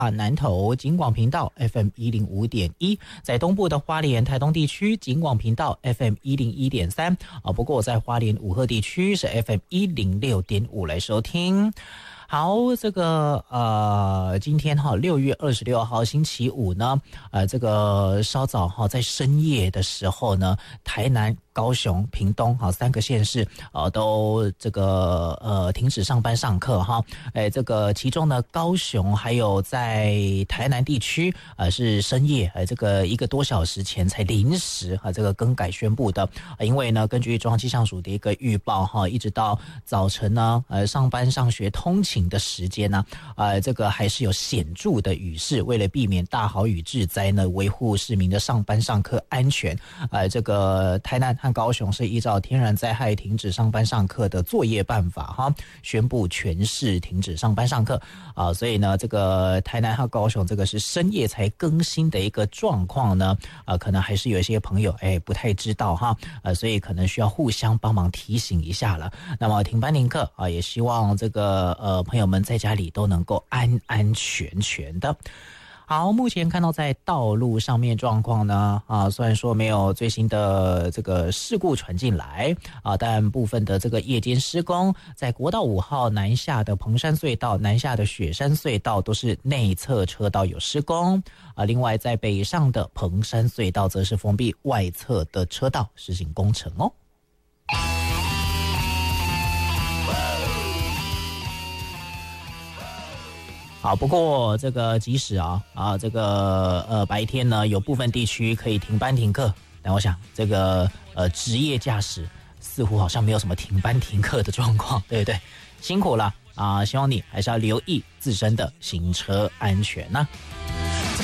南投警广频道 FM 105.1，在东部的花莲、台东地区警广频道 FM 101.3不过在花莲武鹤地区是 FM 106.5来收听。好，这个今天6月26号星期五呢，这个稍早在深夜的时候呢，台南、高雄、屏东3个县市都这个停止上班上课哈。这个其中呢，高雄还有在台南地区是深夜这个1个多小时前才临时这个更改宣布的，因为呢，根据中央气象署的一个预报一直到早晨呢上班上学通勤的时间呢这个还是有显著的雨势，为了避免大豪雨致灾呢，维护市民的上班上课安全这个台南和高雄是依照天然灾害停止上班上课的作业办法宣布全市停止上班上课所以呢，这个台南和高雄这个是深夜才更新的一个状况呢可能还是有一些朋友不太知道所以可能需要互相帮忙提醒一下了。那么停班停课也希望这个朋友们在家里都能够安安全全的。好，目前看到在道路上面状况呢虽然说没有最新的这个事故传进来但部分的这个夜间施工，在国道5号南下的彭山隧道、南下的雪山隧道都是内侧车道有施工另外在北上的彭山隧道则是封闭外侧的车道实行工程哦。好，不过这个即使这个白天呢有部分地区可以停班停课，但我想这个职业驾驶似乎好像没有什么停班停课的状况，对不对？辛苦了希望你还是要留意自身的行车安全